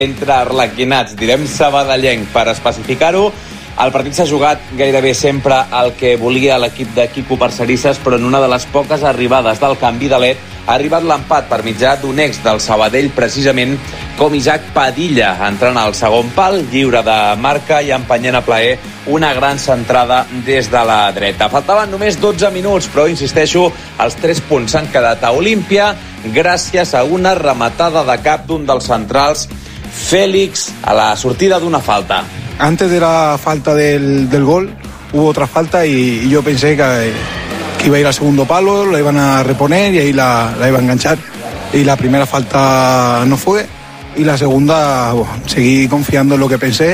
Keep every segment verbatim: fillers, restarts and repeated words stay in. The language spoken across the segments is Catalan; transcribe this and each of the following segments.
Entre arlequinats, direm sabadellenc per especificar-ho. El partit s'ha jugat gairebé sempre el que volia l'equip de Quico Parcerisses, però en una de les poques arribades del canvi de led ha arribat l'empat per mitjà d'un ex del Sabadell, precisament com Isaac Padilla, entrant al segon pal, lliure de marca i empenyent a plaer una gran centrada des de la dreta. Faltaven només dotze minuts, però insisteixo, els tres punts s'han quedat a Olímpia gràcies a una rematada de cap d'un dels centrals, Félix, a la sortida d'una falta. Antes de la falta del, del gol hubo otra falta y, y yo pensé que, que iba a ir al segundo palo, la iban a reponer y ahí la, la iba a enganchar. Y la primera falta no fue y la segunda, bueno, seguí confiando en lo que pensé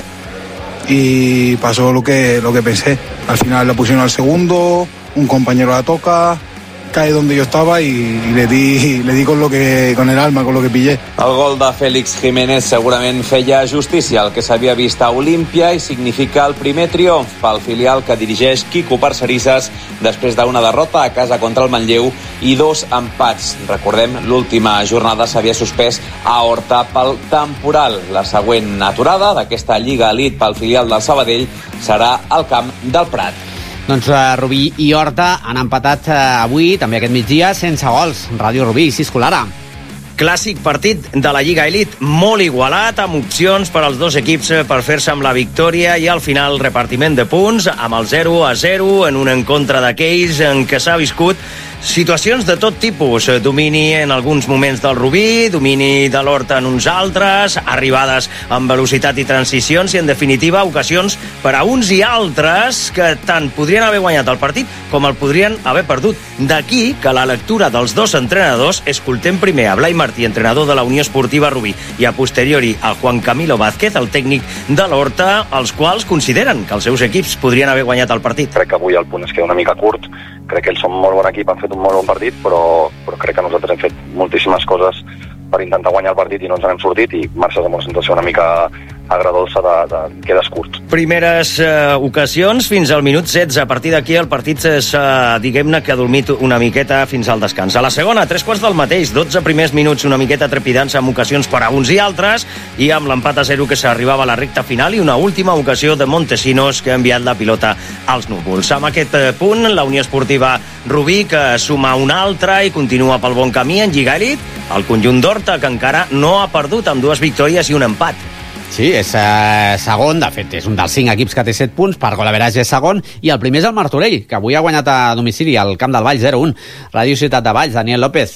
y pasó lo que, lo que pensé. Al final la pusieron al segundo, un compañero la toca, cae donde yo estaba y, y le di le di con lo que con el alma, con lo que pillé. El gol de Félix Jiménez segurament feia justícia al que s'havia vist a Olímpia i significa el primer triomf pel filial que dirigeix Quico Parcerisses després d'una derrota a casa contra el Manlleu i dos empats. Recordem, l'última jornada s'havia suspès a Horta pel temporal. La següent aturada d'aquesta Lliga Elite pel filial del Sabadell serà al camp del Prat. Doncs uh, Rubí i Horta han empatat uh, avui, també aquest migdia, sense gols. Ràdio Rubí, Sis Colara. Clàssic partit de la Lliga Elite, molt igualat, amb opcions per als dos equips per fer-se amb la victòria i al final repartiment de punts amb el zero a zero en un encontre d'aquells en què s'ha viscut situacions de tot tipus. Domini en alguns moments del Rubí, domini de l'Horta en uns altres, arribades amb velocitat i transicions i, en definitiva, ocasions per a uns i altres que tant podrien haver guanyat el partit com el podrien haver perdut. D'aquí que la lectura dels dos entrenadors, escoltem primer a Blai Martí, entrenador de la Unió Esportiva Rubí, i a posteriori a Juan Camilo Vázquez, el tècnic de l'Horta, els quals consideren que els seus equips podrien haver guanyat el partit. Crec que avui el punt es queda una mica curt. Crec que ells són un molt bon equip, han fet un molt bon partit, però, però crec que nosaltres hem fet moltíssimes coses per intentar guanyar el partit i no ens n'hem sortit, i marxes amb una situació una mica agradolça de, de quedes curt. Primeres eh, ocasions fins al minut setze. A partir d'aquí el partit s'ha, diguem-ne, que ha dormit una miqueta fins al descans. A la segona, tres quarts del mateix, dotze primers minuts una miqueta trepidants amb ocasions per a uns i altres, i amb l'empat a zero que s'arribava a la recta final i una última ocasió de Montesinos que ha enviat la pilota als núvols. Amb aquest punt, la Unió Esportiva Rubí, que suma una altra i continua pel bon camí en Lliga Elite, el conjunt d'Horta, que encara no ha perdut, amb dues victòries i un empat. Sí, és eh, segon, de fet és un dels cinc equips que té set punts, per golaveratge és segon, i el primer és el Martorell, que avui ha guanyat a domicili al Camp del Valls zero un. Ràdio Ciutat de Valls, Daniel López.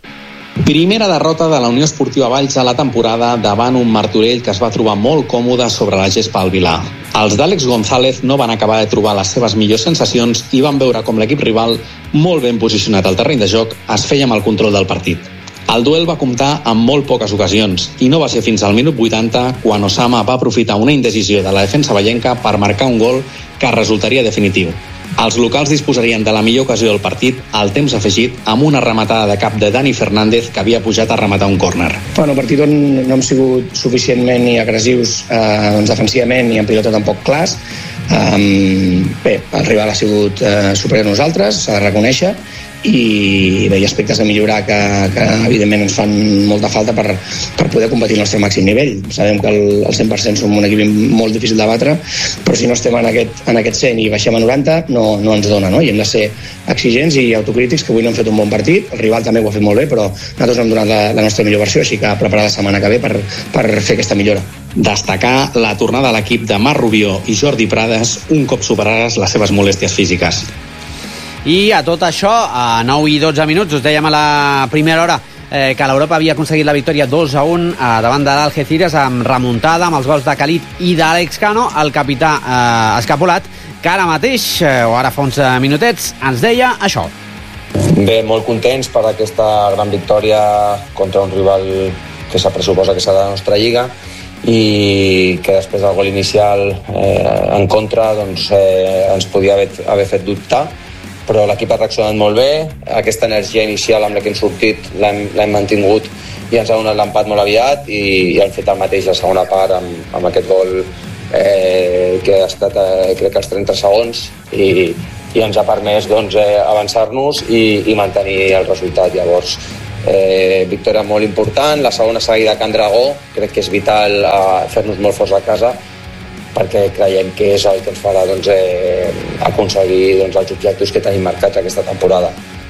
Primera derrota de la Unió Esportiva Valls a la temporada davant un Martorell que es va trobar molt còmode sobre la gespa al Vilar. Els d'Àlex González no van acabar de trobar les seves millors sensacions i van veure com l'equip rival, molt ben posicionat al terreny de joc, es feia amb el control del partit. El duel va comptar amb molt poques ocasions i no va ser fins al minut vuitanta quan Osama va aprofitar una indecisió de la defensa vallenca per marcar un gol que resultaria definitiu. Els locals disposarien de la millor ocasió del partit al temps afegit amb una rematada de cap de Dani Fernández que havia pujat a rematar un córner. Bueno, partit on no hem sigut suficientment ni agressius eh, doncs defensivament ni en pilota tampoc clars. Um, bé, el rival ha sigut eh, superior a nosaltres, s'ha de reconèixer, i bé, hi ha aspectes a millorar que, que evidentment ens fan molta falta per, per poder competir al nostre màxim nivell. Sabem que el, el cent per cent som un equip molt difícil de batre, però si no estem en aquest, en aquest cent i baixem a noranta no, no ens dona, no? I hem de ser exigents i autocrítics, que avui no hem fet un bon partit, el rival també ho ha fet molt bé, però nosaltres no hem donat la, la nostra millor versió, així que preparar la setmana que ve per, per fer aquesta millora. Destacar la tornada a l'equip de Marc Rubió i Jordi Prades un cop superades les seves molèsties físiques. I a tot això, a nou i dotze minuts, us dèiem a la primera hora eh, que l'Europa havia aconseguit la victòria dos a un eh, davant de l'Algeciras amb remuntada, amb els gols de Khalid i d'Àlex Cano. El capità eh, Escapolat, que ara mateix, eh, o ara fa uns minutets, ens deia això. Bé, molt contents per aquesta gran victòria contra un rival que se pressuposa que serà de la nostra lliga i que després del gol inicial eh, en contra doncs, eh, ens podia haver, haver fet dubtar, però l'equip ha reaccionat molt bé. Aquesta energia inicial amb la que hem sortit l'hem, l'hem mantingut i ens ha donat l'empat molt aviat i, i hem fet el mateix la segona part amb, amb aquest gol eh, que ha estat eh, crec que als trenta segons i, i ens ha permès doncs, eh, avançar-nos i, i mantenir el resultat. Llavors eh, victòria molt important, la segona seguida a Can Dragó, crec que és vital eh, fer-nos molt forts a casa, perquè creiem que és el que ens farà doncs, eh, aconseguir doncs, els objectius que tenim marcats aquesta temporada.